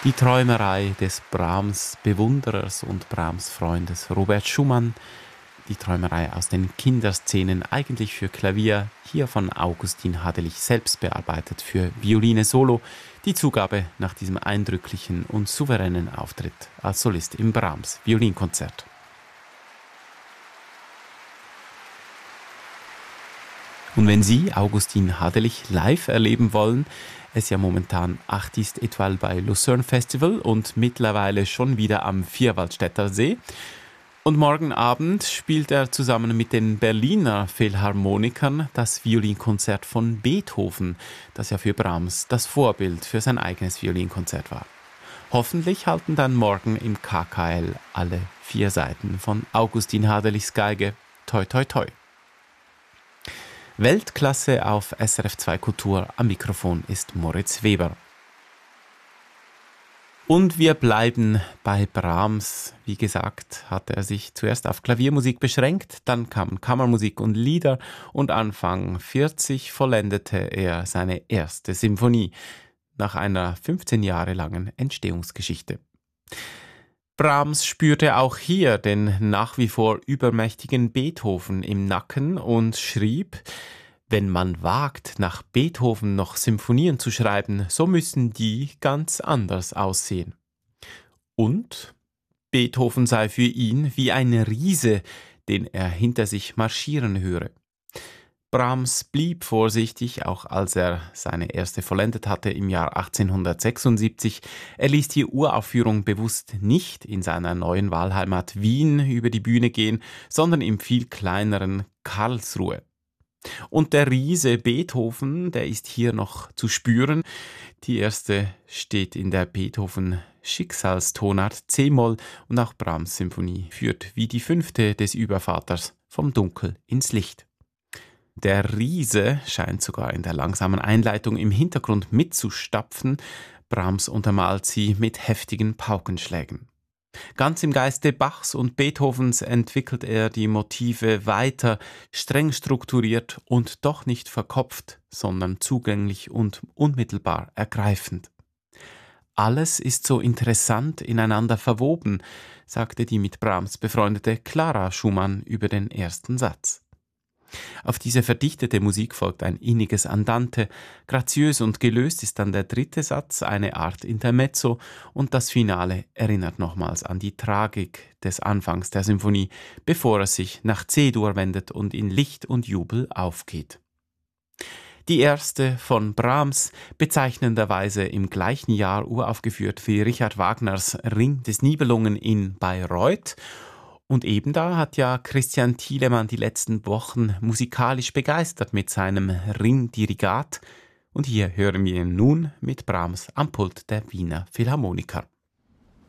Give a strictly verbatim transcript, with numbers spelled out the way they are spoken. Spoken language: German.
Die Träumerei des Brahms-Bewunderers und Brahms-Freundes Robert Schumann. Die Träumerei aus den Kinderszenen, eigentlich für Klavier, hier von Augustin Hadelich selbst bearbeitet für Violine Solo. Die Zugabe nach diesem eindrücklichen und souveränen Auftritt als Solist im Brahms Violinkonzert. Und wenn Sie Augustin Hadelich live erleben wollen, es ja momentan Artiste Étoile bei Lucerne Festival und mittlerweile schon wieder am Vierwaldstätter See. Und morgen Abend spielt er zusammen mit den Berliner Philharmonikern das Violinkonzert von Beethoven, das ja für Brahms das Vorbild für sein eigenes Violinkonzert war. Hoffentlich halten dann morgen im K K L alle vier Seiten von Augustin Hadelichs Geige. Toi, toi, toi. Weltklasse auf S R F zwei Kultur. Am Mikrofon ist Moritz Weber. Und wir bleiben bei Brahms. Wie gesagt, hatte er sich zuerst auf Klaviermusik beschränkt, dann kamen Kammermusik und Lieder und Anfang vierzig vollendete er seine erste Symphonie nach einer fünfzehn Jahre langen Entstehungsgeschichte. Brahms spürte auch hier den nach wie vor übermächtigen Beethoven im Nacken und schrieb: Wenn man wagt, nach Beethoven noch Symphonien zu schreiben, so müssen die ganz anders aussehen. Und Beethoven sei für ihn wie ein Riese, den er hinter sich marschieren höre. Brahms blieb vorsichtig, auch als er seine erste vollendet hatte im Jahr achtzehnhundertsechsundsiebzig. Er ließ die Uraufführung bewusst nicht in seiner neuen Wahlheimat Wien über die Bühne gehen, sondern im viel kleineren Karlsruhe. Und der Riese Beethoven, der ist hier noch zu spüren. Die erste steht in der Beethoven-Schicksalstonart C-Moll und auch Brahms Symphonie führt wie die fünfte des Übervaters vom Dunkel ins Licht. Der Riese scheint sogar in der langsamen Einleitung im Hintergrund mitzustapfen. Brahms untermalt sie mit heftigen Paukenschlägen. Ganz im Geiste Bachs und Beethovens entwickelt er die Motive weiter, streng strukturiert und doch nicht verkopft, sondern zugänglich und unmittelbar ergreifend. Alles ist so interessant ineinander verwoben, sagte die mit Brahms befreundete Clara Schumann über den ersten Satz. Auf diese verdichtete Musik folgt ein inniges Andante, graziös und gelöst ist dann der dritte Satz, eine Art Intermezzo, und das Finale erinnert nochmals an die Tragik des Anfangs der Symphonie, bevor es sich nach C-Dur wendet und in Licht und Jubel aufgeht. Die erste von Brahms, bezeichnenderweise im gleichen Jahr uraufgeführt wie Richard Wagners Ring des Nibelungen in Bayreuth. Und eben da hat ja Christian Thielemann die letzten Wochen musikalisch begeistert mit seinem Ringdirigat. Und hier hören wir ihn nun mit Brahms am Pult der Wiener Philharmoniker.